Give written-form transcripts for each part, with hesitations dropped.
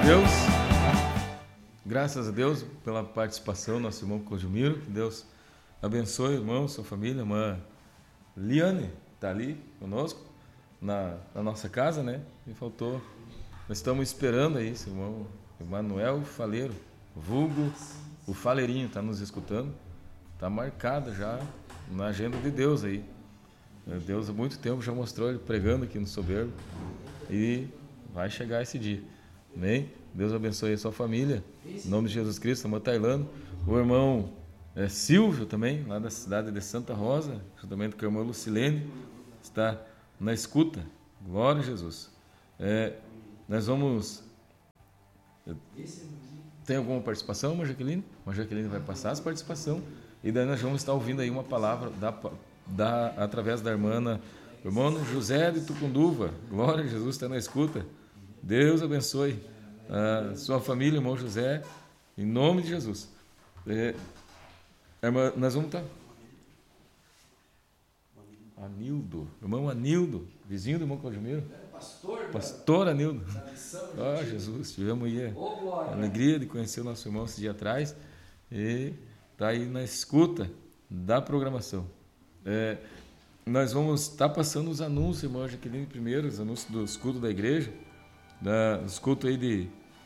Deus, graças a Deus pela participação, nosso irmão Cojumiro, que Deus abençoe o irmão, sua família, a irmã Liane, está ali conosco, na nossa casa, né? Me faltou, nós estamos esperando aí, esse irmão Emanuel Faleiro, vulgo o Faleirinho, está nos escutando, está marcado já na agenda de Deus aí. Deus há muito tempo já mostrou ele pregando aqui no Soberbo e vai chegar esse dia. Amém? Deus abençoe a sua família. Em nome de Jesus Cristo, a irmã Tailano, o irmão Silvio também, lá da cidade de Santa Rosa, juntamente com a irmã Lucilene, está na escuta. Glória a Jesus. Nós vamos... Tem alguma participação, irmã Jaqueline? A irmã Jaqueline vai passar as participações e daí nós vamos estar ouvindo aí uma palavra através da irmã José de Tucunduva. Glória a Jesus, está na escuta. Deus abençoe a sua família, irmão José, em nome de Jesus. Nós vamos estar... Irmão Anildo, vizinho do irmão Cojumiro. Pastor Anildo. Jesus, tivemos aí a alegria de conhecer o nosso irmão esse dia atrás e está aí na escuta da programação. Nós vamos estar passando os anúncios, irmão Jaqueline, primeiro, os anúncios dos cultos da igreja, dos cultos aí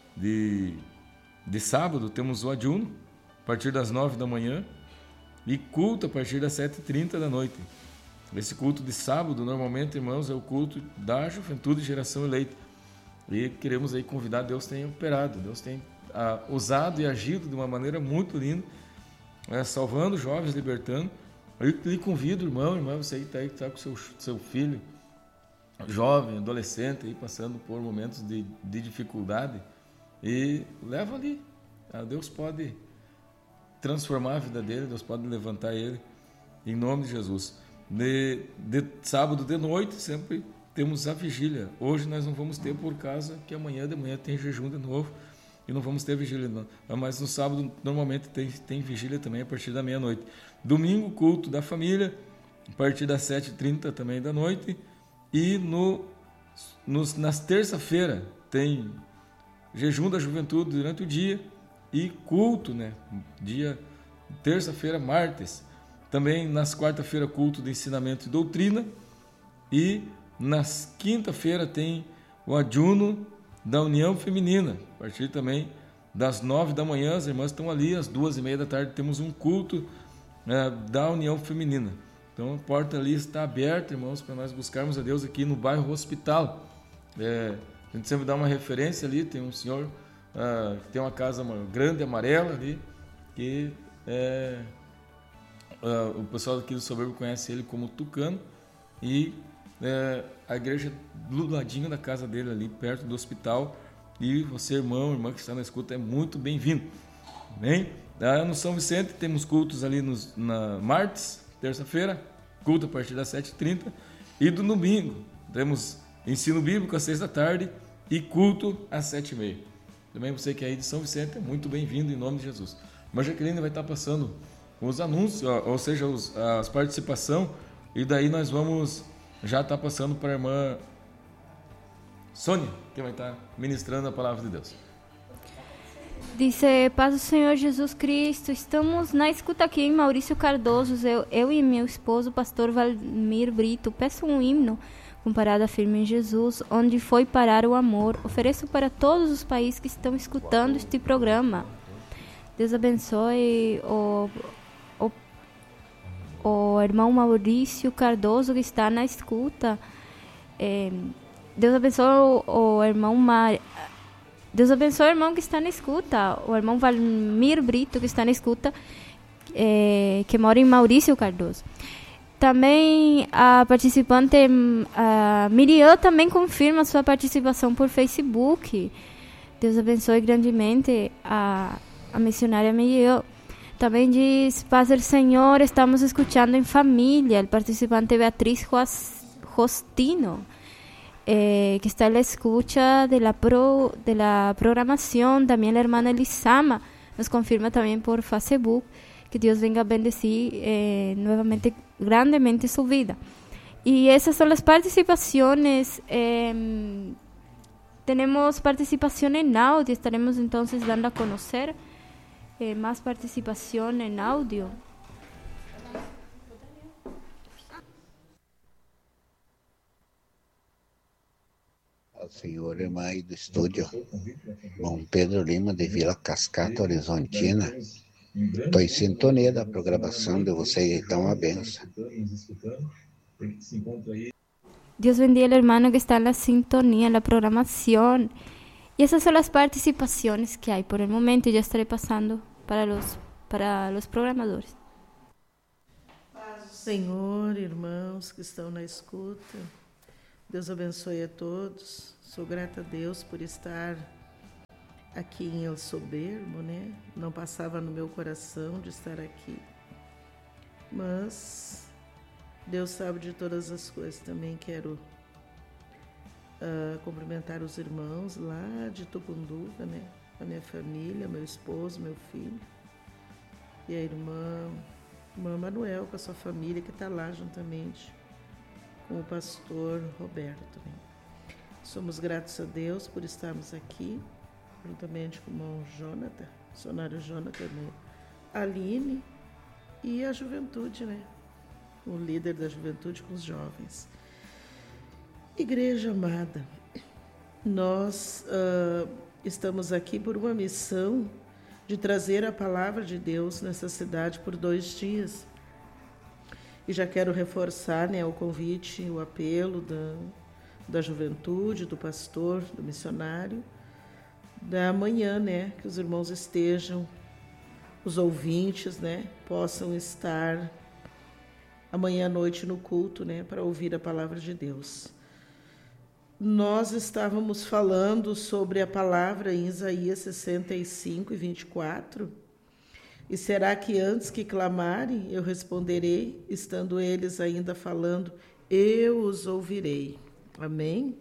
de sábado. Temos o adiuno, a partir das 9 da manhã, e culto a partir das 7h30 da noite. Esse culto de sábado, normalmente, irmãos, é o culto da juventude e geração eleita. E queremos aí convidar, Deus tem operado, Deus tem usado e agido de uma maneira muito linda, salvando jovens, libertando. Eu lhe convido, irmã, você que está com seu filho, jovem, adolescente, aí, passando por momentos de dificuldade, e leva ali. Deus pode transformar a vida dele, Deus pode levantar ele, em nome de Jesus. De sábado de noite, sempre temos a vigília. Hoje nós não vamos ter, por causa que amanhã de manhã tem jejum de novo, e não vamos ter vigília não. Mas no sábado normalmente tem vigília também a partir da meia-noite. Domingo, culto da família, a partir das 7h30 também da noite. E nas terça-feira tem jejum da juventude durante o dia e culto, né? Dia terça-feira, martes. Também nas quarta-feira, culto de ensinamento e doutrina. E nas quinta-feira tem o adiuno da União Feminina. A partir também das 9 da manhã, as irmãs estão ali, às 2h30 da tarde temos um culto da União Feminina. Então a porta ali está aberta, irmãos, para nós buscarmos a Deus aqui no bairro Hospital. A gente sempre dá uma referência ali, tem um senhor que tem uma casa grande, amarela ali, que o pessoal aqui do Soberbo conhece ele como Tucano, e a igreja do ladinho da casa dele ali, perto do hospital, e você, irmã que está na escuta, é muito bem-vindo. Amém? No São Vicente temos cultos ali na martes, terça-feira, culto a partir das 7h30, e do domingo temos ensino bíblico às 6 da tarde e culto às 7h30. Também você que é aí de São Vicente é muito bem-vindo em nome de Jesus. Mas Jaqueline vai estar passando os anúncios, ou seja, as participações, e daí nós vamos já estar passando para a irmã Sônia, que vai estar ministrando a palavra de Deus. Dice, paz do Senhor Jesus Cristo, estamos na escuta aqui em Maurício Cardoso, eu e meu esposo, pastor Valmir Brito. Peço um hino com parada firme em Jesus, onde foi parar o amor. Ofereço para todos os países que estão escutando este programa. Deus abençoe o irmão Maurício Cardoso, que está na escuta. Deus abençoe o irmão Deus abençoe o irmão que está na escuta, o irmão Valmir Brito, que está na escuta, que mora em Maurício Cardoso. Também a participante Miriam também confirma sua participação por Facebook. Deus abençoe grandemente a missionária Miriam. Também diz, paz do Senhor, estamos escutando em família. O participante Beatriz Rostino, que está en la escucha de la programación. También la hermana Elisama nos confirma también por Facebook. Que Dios venga a bendecir nuevamente, grandemente su vida. Y esas son las participaciones tenemos participación en audio, estaremos entonces dando a conocer más participación en audio. Ao senhor, irmã aí do estúdio, Bom Pedro Lima, de Vila Cascata, Horizontina. Estou em sintonia da programação de vocês, então uma benção. Dios bendiga al hermano que está en la sintonía, en la programación. Y esas son las participaciones que hay por el momento. Y ya estaré pasando para los programadores. Paz do Senhor, irmãos que estão na escuta. Deus abençoe a todos. Sou grata a Deus por estar aqui em El Soberbo, né? Não passava no meu coração de estar aqui. Mas Deus sabe de todas as coisas. Também quero cumprimentar os irmãos lá de Tucunduva, né? A minha família, meu esposo, meu filho. E a irmã Manuel, com a sua família, que está lá juntamente com o pastor Roberto. Né? Somos gratos a Deus por estarmos aqui, juntamente com o irmão Jonathan, missionário Jonathan, né? Aline e a juventude, né? O líder da juventude com os jovens. Igreja amada, nós estamos aqui por uma missão de trazer a palavra de Deus nessa cidade por 2 dias. E já quero reforçar, né, o convite, o apelo da juventude, do pastor, do missionário, da manhã, né, que os irmãos estejam, os ouvintes, né, possam estar amanhã à noite no culto, né, para ouvir a palavra de Deus. Nós estávamos falando sobre a palavra em Isaías 65 e 24. E será que antes que clamarem, eu responderei, estando eles ainda falando, eu os ouvirei. Amém?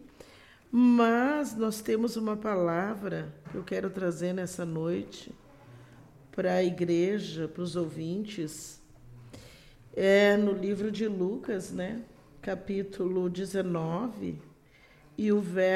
Mas nós temos uma palavra que eu quero trazer nessa noite para a igreja, para os ouvintes. É no livro de Lucas, né? Capítulo 19, e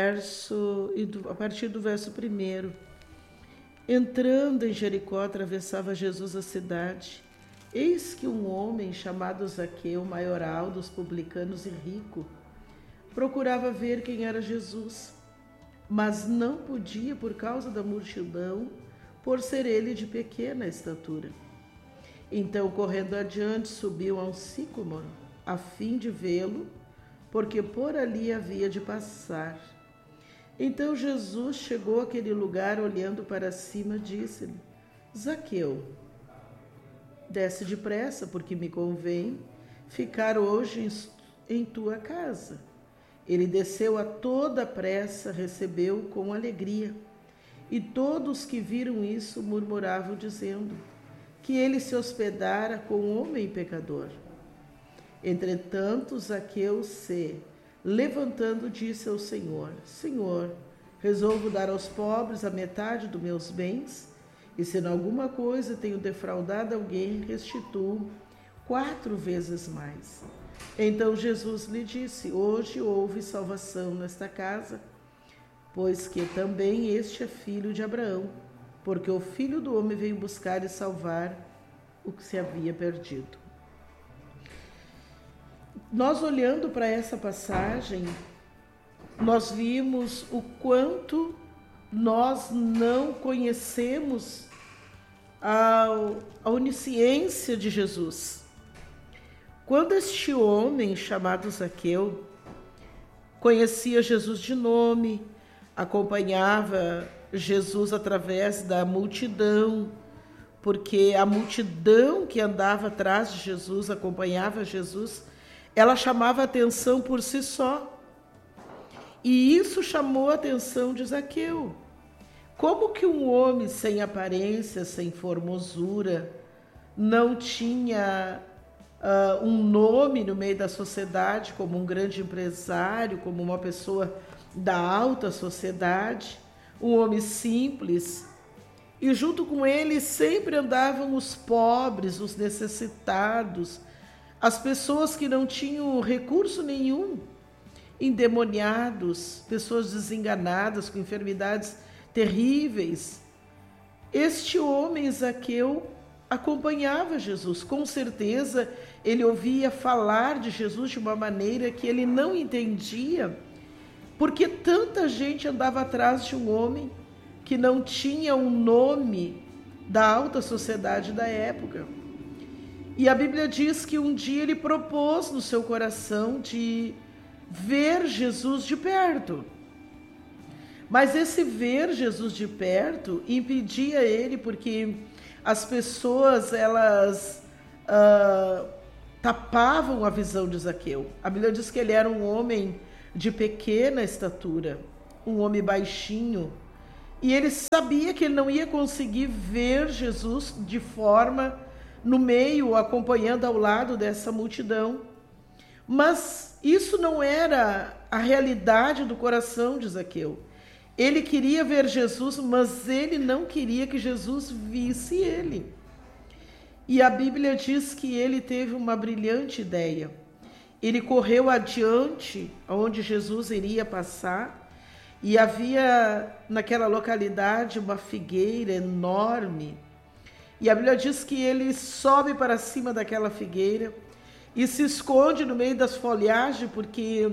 a partir do verso 1. Entrando em Jericó, atravessava Jesus a cidade. Eis que um homem chamado Zaqueu, maioral dos publicanos e rico, procurava ver quem era Jesus, mas não podia por causa da multidão, por ser ele de pequena estatura. Então, correndo adiante, subiu a um sicômoro, a fim de vê-lo, porque por ali havia de passar. Então Jesus chegou àquele lugar, olhando para cima, disse-lhe: Zaqueu, desce depressa, porque me convém ficar hoje em tua casa. Ele desceu a toda pressa, recebeu-o com alegria. E todos que viram isso murmuravam, dizendo que ele se hospedara com um homem pecador. Entretanto, Zaqueu levantando, disse ao Senhor: Senhor, resolvo dar aos pobres a metade dos meus bens, e se em alguma coisa tenho defraudado alguém, restituo 4 vezes mais. Então Jesus lhe disse: Hoje houve salvação nesta casa, pois que também este é filho de Abraão, porque o Filho do Homem veio buscar e salvar o que se havia perdido. Nós, olhando para essa passagem, nós vimos o quanto nós não conhecemos a onisciência de Jesus. Quando este homem chamado Zaqueu conhecia Jesus de nome, acompanhava Jesus através da multidão, porque a multidão que andava atrás de Jesus, acompanhava Jesus, ela chamava a atenção por si só. E isso chamou a atenção de Zaqueu. Como que um homem sem aparência, sem formosura, não tinha um nome no meio da sociedade, como um grande empresário, como uma pessoa da alta sociedade, um homem simples, e junto com ele sempre andavam os pobres, os necessitados, as pessoas que não tinham recurso nenhum. endemoniados, pessoas desenganadas com enfermidades terríveis. Este homem, Zaqueu, acompanhava Jesus. Com certeza, ele ouvia falar de Jesus de uma maneira que ele não entendia, porque tanta gente andava atrás de um homem que não tinha um nome da alta sociedade da época. E a Bíblia diz que um dia ele propôs no seu coração de ver Jesus de perto. Mas esse ver Jesus de perto impedia ele, porque as pessoas, elas tapavam a visão de Zaqueu. A Bíblia diz que ele era um homem de pequena estatura, um homem baixinho, e ele sabia que ele não ia conseguir ver Jesus de forma no meio, acompanhando ao lado dessa multidão. Mas isso não era a realidade do coração de Zaqueu. Ele queria ver Jesus, mas ele não queria que Jesus visse ele. E a Bíblia diz que ele teve uma brilhante ideia. Ele correu adiante, onde Jesus iria passar, e havia naquela localidade uma figueira enorme. E a Bíblia diz que ele sobe para cima daquela figueira e se esconde no meio das folhagens, porque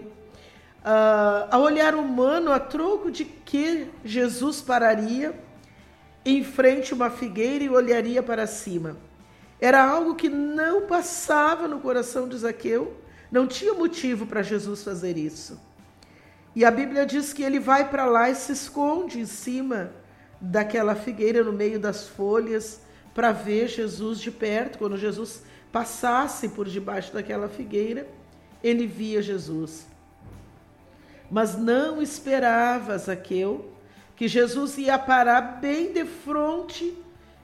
ao olhar humano, a troco de que Jesus pararia em frente a uma figueira e olharia para cima. Era algo que não passava no coração de Zaqueu, não tinha motivo para Jesus fazer isso. E a Bíblia diz que ele vai para lá e se esconde em cima daquela figueira, no meio das folhas, para ver Jesus de perto. Quando Jesus passasse por debaixo daquela figueira, ele via Jesus. Mas não esperava Zaqueu que Jesus ia parar bem de frente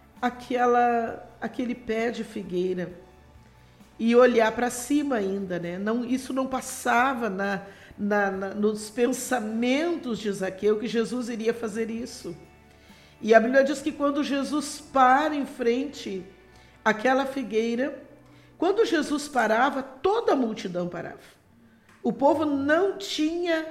àquele pé de figueira e olhar para cima ainda, né? Não, isso não passava nos pensamentos de Zaqueu que Jesus iria fazer isso. E a Bíblia diz que quando Jesus para em frente àquela figueira, quando Jesus parava, toda a multidão parava. O povo não tinha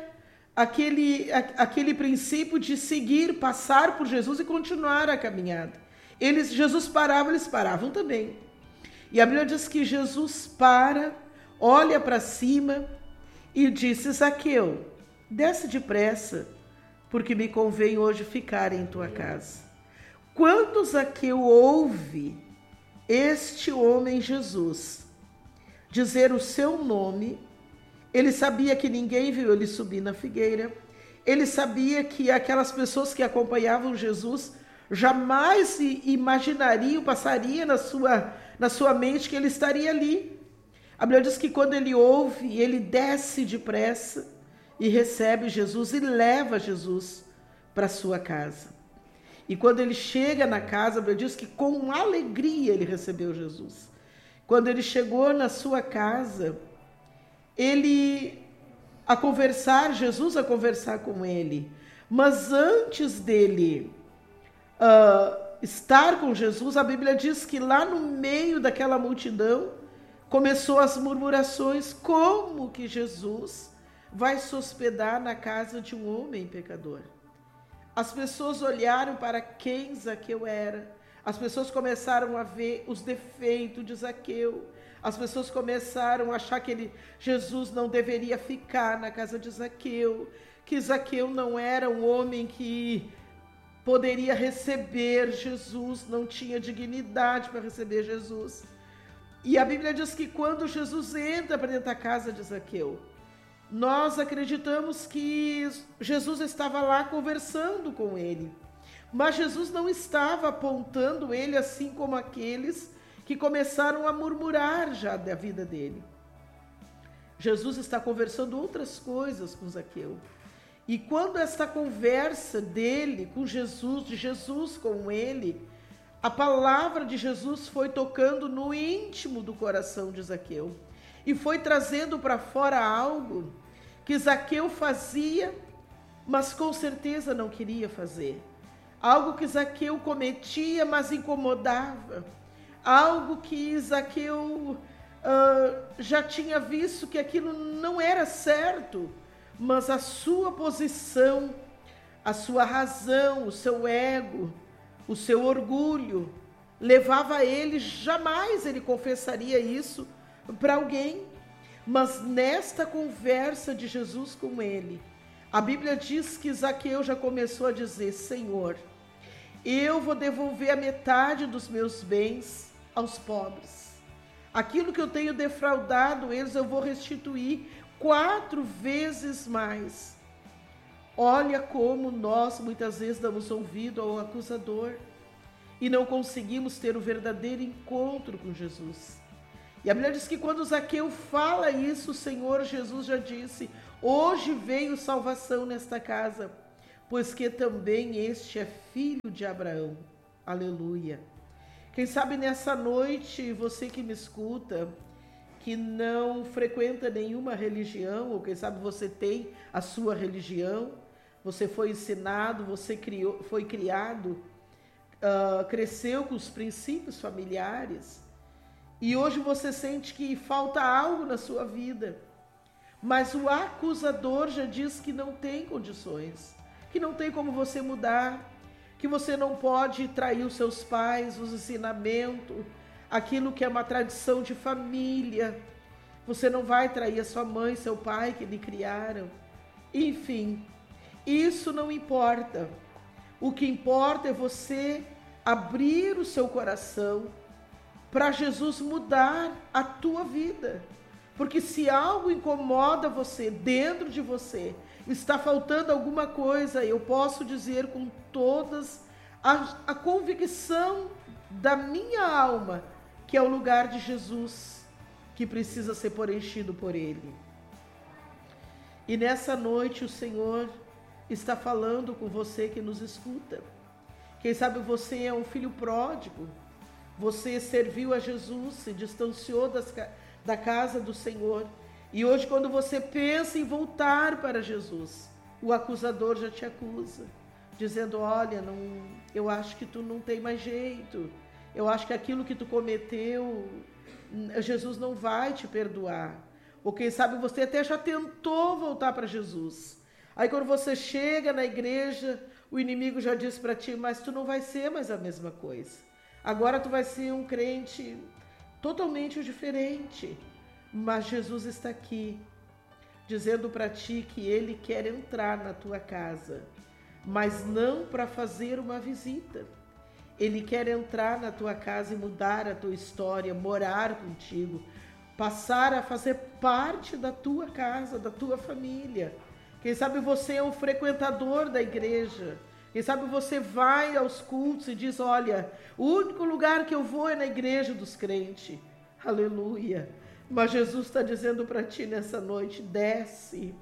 aquele princípio de seguir, passar por Jesus e continuar a caminhada. Jesus parava, eles paravam também. E a Bíblia diz que Jesus para, olha para cima e disse: Zaqueu, desce depressa, porque me convém hoje ficar em tua casa. Quando Zaqueu ouve este homem Jesus dizer o seu nome, ele sabia que ninguém viu ele subir na figueira, ele sabia que aquelas pessoas que acompanhavam Jesus jamais imaginariam, passaria na sua mente que ele estaria ali. A Bíblia diz que quando ele ouve, ele desce depressa e recebe Jesus e leva Jesus para sua casa. E quando ele chega na casa, a Bíblia diz que com alegria ele recebeu Jesus. Quando ele chegou na sua casa, Jesus a conversar com ele. Mas antes dele estar com Jesus, a Bíblia diz que lá no meio daquela multidão começou as murmurações: como que Jesus vai se hospedar na casa de um homem pecador? As pessoas olharam para quem Zaqueu era. As pessoas começaram a ver os defeitos de Zaqueu. As pessoas começaram a achar que Jesus não deveria ficar na casa de Zaqueu, que Zaqueu não era um homem que poderia receber Jesus, não tinha dignidade para receber Jesus. E a Bíblia diz que quando Jesus entra para dentro da casa de Zaqueu, nós acreditamos que Jesus estava lá conversando com ele. Mas Jesus não estava apontando ele assim como aqueles que começaram a murmurar já da vida dele. Jesus está conversando outras coisas com Zaqueu. E quando essa conversa dele com Jesus, de Jesus com ele, a palavra de Jesus foi tocando no íntimo do coração de Zaqueu e foi trazendo para fora algo que Zaqueu fazia, mas com certeza não queria fazer. Algo que Zaqueu cometia, mas incomodava. Algo que Zaqueu já tinha visto que aquilo não era certo, mas a sua posição, a sua razão, o seu ego, o seu orgulho, levava ele, jamais ele confessaria isso para alguém. Mas nesta conversa de Jesus com ele, a Bíblia diz que Zaqueu já começou a dizer: Senhor, eu vou devolver a metade dos meus bens aos pobres. Aquilo que eu tenho defraudado eles, eu vou restituir 4 vezes mais. Olha como nós muitas vezes damos ouvido ao acusador e não conseguimos ter o verdadeiro encontro com Jesus. E a Bíblia diz que quando Zaqueu fala isso, o Senhor Jesus já disse: hoje veio salvação nesta casa, pois que também este é filho de Abraão. Aleluia. Quem sabe nessa noite, você que me escuta, que não frequenta nenhuma religião, ou quem sabe você tem a sua religião, você foi ensinado, você foi criado, cresceu com os princípios familiares, e hoje você sente que falta algo na sua vida, mas o acusador já diz que não tem condições, que não tem como você mudar, que você não pode trair os seus pais, os ensinamentos, aquilo que é uma tradição de família. Você não vai trair a sua mãe, seu pai que lhe criaram. Enfim, isso não importa. O que importa é você abrir o seu coração para Jesus mudar a tua vida. Porque se algo incomoda você, dentro de você, está faltando alguma coisa, eu posso dizer com todas a convicção da minha alma, que é o lugar de Jesus, que precisa ser preenchido por Ele. E nessa noite o Senhor está falando com você que nos escuta. Quem sabe você é um filho pródigo, você serviu a Jesus, se distanciou da casa do Senhor, e hoje quando você pensa em voltar para Jesus, o acusador já te acusa, dizendo: olha, eu acho que tu não tem mais jeito, eu acho que aquilo que tu cometeu, Jesus não vai te perdoar. Ou quem sabe você até já tentou voltar para Jesus. Aí quando você chega na igreja, o inimigo já diz para ti: mas tu não vai ser mais a mesma coisa. Agora tu vai ser um crente totalmente diferente. Mas Jesus está aqui, dizendo para ti que Ele quer entrar na tua casa, mas não para fazer uma visita. Ele quer entrar na tua casa e mudar a tua história, morar contigo, passar a fazer parte da tua casa, da tua família. Quem sabe você é um frequentador da igreja. Quem sabe você vai aos cultos e diz: olha, o único lugar que eu vou é na igreja dos crentes. Aleluia. Mas Jesus está dizendo para ti nessa noite: desce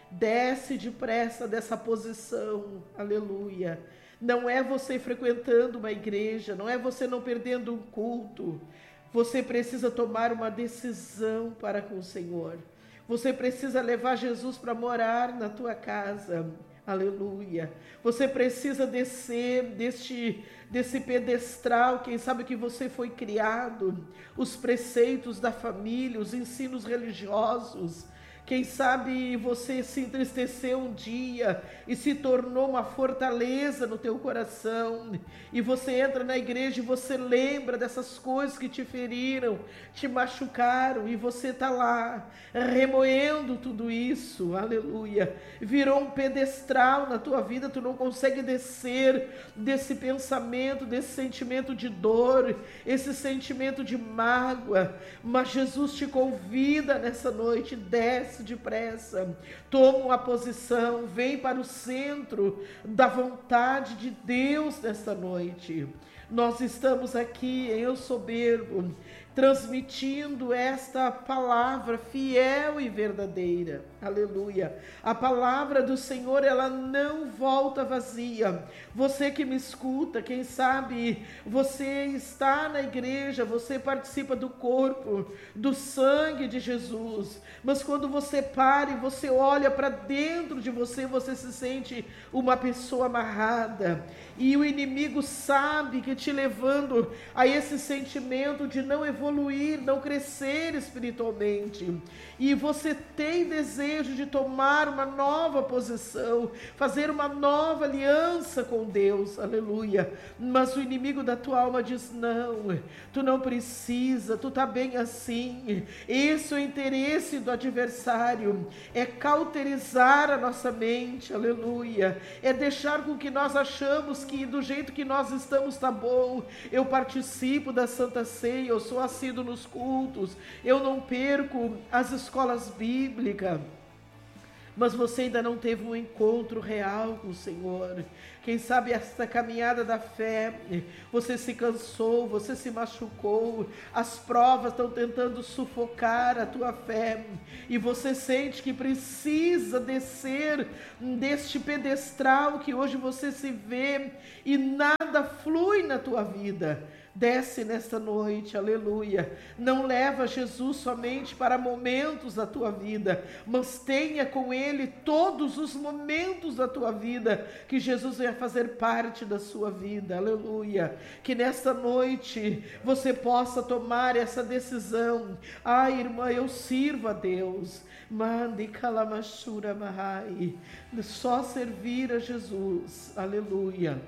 depressa dessa posição. Aleluia. Não é você frequentando uma igreja, não é você não perdendo um culto. Você precisa tomar uma decisão para com o Senhor. Você precisa levar Jesus para morar na tua casa. Aleluia. Você precisa descer desse pedestral, quem sabe que você foi criado, os preceitos da família, os ensinos religiosos. Quem sabe você se entristeceu um dia e se tornou uma fortaleza no teu coração. E você entra na igreja e você lembra dessas coisas que te feriram, te machucaram. E você está lá remoendo tudo isso. Aleluia. Virou um pedestral na tua vida. Tu não consegue descer desse pensamento, desse sentimento de dor, esse sentimento de mágoa. Mas Jesus te convida nessa noite: desce depressa, toma uma posição, vem para o centro da vontade de Deus nesta noite. Nós estamos aqui em Eu Soberbo, transmitindo esta palavra fiel e verdadeira. Aleluia. A palavra do Senhor, ela não volta vazia. Você que me escuta, quem sabe você está na igreja, você participa do corpo, do sangue de Jesus, mas quando você para e você olha para dentro de você, você se sente uma pessoa amarrada, e o inimigo sabe que te levando a esse sentimento de não evoluir, evoluir, não crescer espiritualmente. E você tem desejo de tomar uma nova posição, fazer uma nova aliança com Deus, aleluia. Mas o inimigo da tua alma diz: não, tu não precisa, tu tá bem assim. Esse é o interesse do adversário, é cauterizar a nossa mente, aleluia. É deixar com que nós achamos que do jeito que nós estamos tá bom. Eu participo da Santa Ceia, eu sou assíduo nos cultos, eu não perco as escolas bíblicas, mas você ainda não teve um encontro real com o Senhor. Quem sabe esta caminhada da fé, você se cansou, você se machucou, as provas estão tentando sufocar a tua fé, e você sente que precisa descer deste pedestal que hoje você se vê, e nada flui na tua vida. Desce nesta noite, aleluia. Não leva Jesus somente para momentos da tua vida, mas tenha com Ele todos os momentos da tua vida, que Jesus venha fazer parte da sua vida, aleluia. Que nesta noite você possa tomar essa decisão. Ai, irmã, eu sirvo a Deus. Mande kalamashura mahai. Só servir a Jesus, aleluia.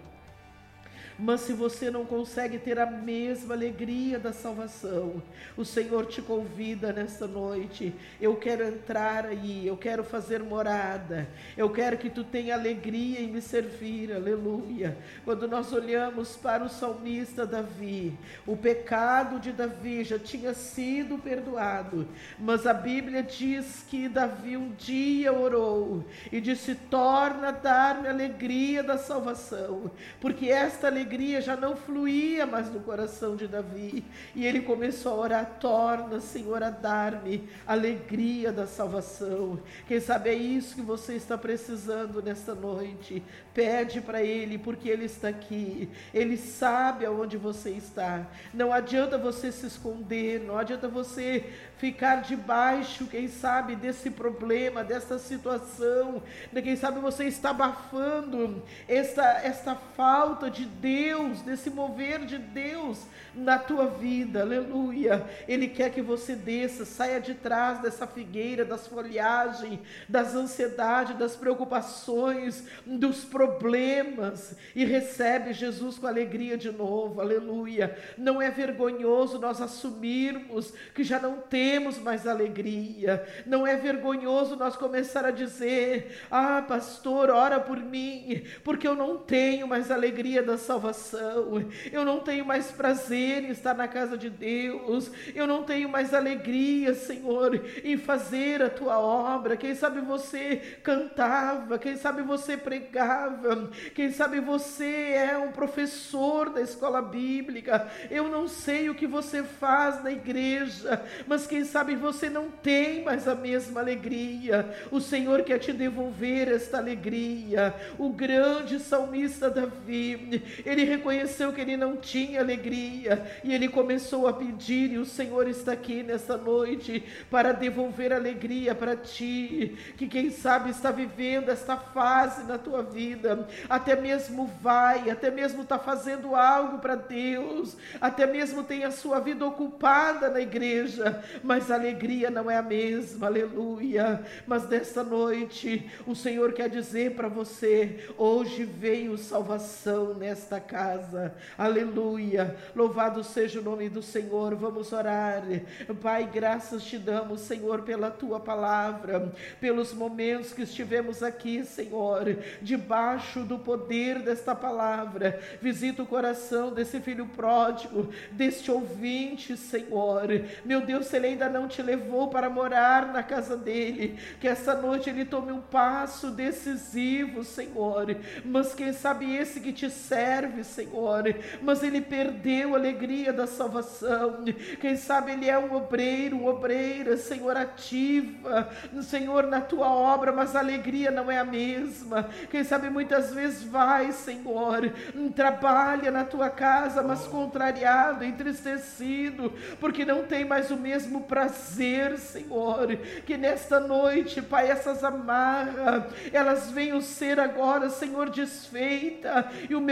Mas se você não consegue ter a mesma alegria da salvação, o Senhor te convida nesta noite. Eu quero entrar aí, eu quero fazer morada, eu quero que tu tenha alegria em me servir, aleluia. Quando nós olhamos para o salmista Davi, o pecado de Davi já tinha sido perdoado, mas a Bíblia diz que Davi um dia orou e disse: torna a dar-me a alegria da salvação, porque esta alegria já não fluía mais no coração de Davi, e ele começou a orar: torna, Senhor, a dar-me a alegria da salvação. Quem sabe é isso que você está precisando nesta noite. Pede para Ele, porque Ele está aqui, Ele sabe aonde você está. Não adianta você se esconder, não adianta você ficar debaixo, quem sabe, desse problema, dessa situação, quem sabe você está abafando esta falta de Deus, desse mover de Deus na tua vida, aleluia. Ele quer que você desça, saia de trás dessa figueira, das folhagens, das ansiedades, das preocupações, dos problemas, e recebe Jesus com alegria de novo, aleluia. Não é vergonhoso nós assumirmos que já não temos mais alegria, não é vergonhoso nós começar a dizer: ah, pastor, ora por mim, porque eu não tenho mais alegria da salvação, eu não tenho mais prazer em estar na casa de Deus, eu não tenho mais alegria, Senhor, em fazer a tua obra. Quem sabe você cantava, quem sabe você pregava, quem sabe você é um professor da escola bíblica, eu não sei o que você faz na igreja, mas quem sabe você não tem mais a mesma alegria. O Senhor quer te devolver esta alegria. O grande salmista Davi, ele reconheceu que ele não tinha alegria, e ele começou a pedir, e o Senhor está aqui nesta noite para devolver alegria para ti, que quem sabe está vivendo esta fase na tua vida, até mesmo até mesmo está fazendo algo para Deus, até mesmo tem a sua vida ocupada na igreja, mas a alegria não é a mesma, aleluia. Mas nesta noite o Senhor quer dizer para você: hoje veio salvação nesta casa, aleluia. Louvado seja o nome do Senhor. Vamos orar. Pai, graças te damos, Senhor, pela tua palavra, pelos momentos que estivemos aqui, Senhor, debaixo do poder desta palavra. Visita o coração desse filho pródigo, deste ouvinte, Senhor. Meu Deus, se ele ainda não te levou para morar na casa dele, que essa noite ele tome um passo decisivo, Senhor. Mas quem sabe esse que te serve, Senhor, mas ele perdeu a alegria da salvação. Quem sabe ele é um obreiro, uma obreira, Senhor, ativa, Senhor, na tua obra, mas a alegria não é a mesma. Quem sabe muitas vezes vai, Senhor, trabalha na tua casa, mas contrariado, entristecido, porque não tem mais o mesmo prazer, Senhor. Que nesta noite, Pai, essas amarras, elas venham ser agora, Senhor, desfeitas, e o meu irmão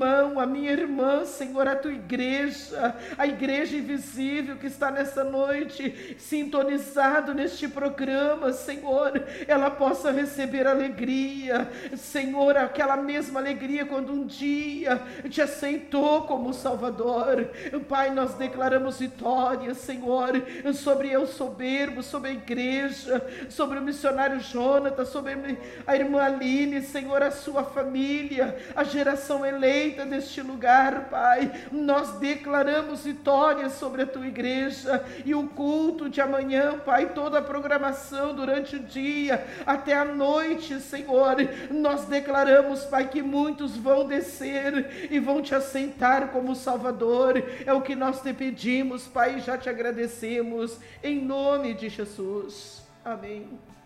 irmão, a minha irmã, Senhor, a tua igreja, a igreja invisível que está nessa noite, sintonizado neste programa, Senhor, ela possa receber alegria, Senhor, aquela mesma alegria quando um dia te aceitou como Salvador. Pai, nós declaramos vitória, Senhor, sobre eu soberbo, sobre a igreja, sobre o missionário Jonatas, sobre a irmã Aline, Senhor, a sua família, a geração eleita deste lugar, Pai. Nós declaramos vitória sobre a tua igreja e o culto de amanhã, Pai, toda a programação durante o dia até a noite, Senhor, nós declaramos, Pai, que muitos vão descer e vão te aceitar como Salvador. É o que nós te pedimos, Pai, e já te agradecemos, em nome de Jesus. Amém.